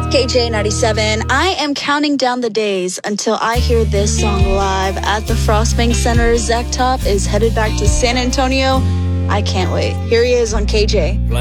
KJ 97. I am counting down the days until I hear this song live at the Frostbank Center. Zach Top is headed back to San Antonio. I can't wait. Here he is on KJ.